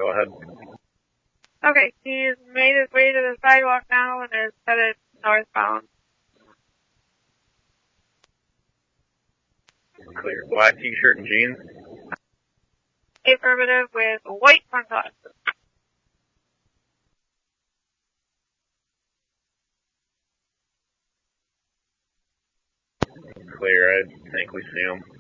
go ahead. Okay, he's made his way to the sidewalk now and is headed northbound. Clear. Black t-shirt and jeans. Affirmative with white sunglasses. Clear. I think we see him.